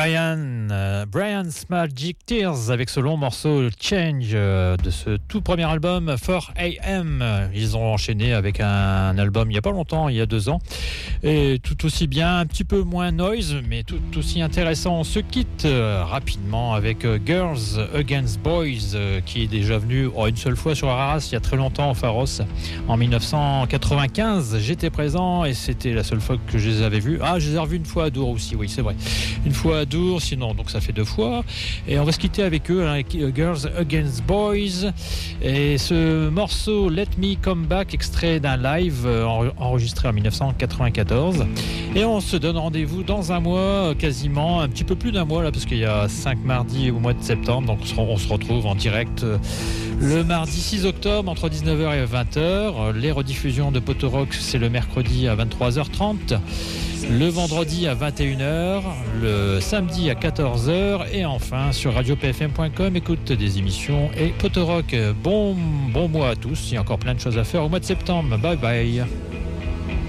Brian's Magic Tears avec ce long morceau Change de ce tout premier album 4AM. Ils ont enchaîné avec un album il n'y a pas longtemps, il y a 2 ans, et tout aussi bien, un petit peu moins noise, mais tout aussi intéressant. On se quitte rapidement avec Girls Against Boys, qui est déjà venu une seule fois sur Araras il y a très longtemps au Pharos en 1995. J'étais présent et c'était la seule fois que je les avais vus. Je les ai revus une fois à Dour aussi, oui c'est vrai, une fois à Dour, sinon donc ça fait 2 fois. Et on va se quitter avec eux, avec Girls Against Boys, et ce morceau Let Me Come Back, extrait d'un live enregistré en 1994. Et on se donne rendez-vous dans un mois, quasiment un petit peu plus d'un mois là, parce qu'il y a 5 mardis au mois de septembre, donc on se retrouve en direct le mardi 6 octobre entre 19h et 20h. Les rediffusions de Potorock, c'est le mercredi à 23h30, le vendredi à 21h, le samedi à 14h, et enfin sur radiopfm.com, écoute des émissions et Potorock. Bon mois à tous, il y a encore plein de choses à faire au mois de septembre. Bye bye.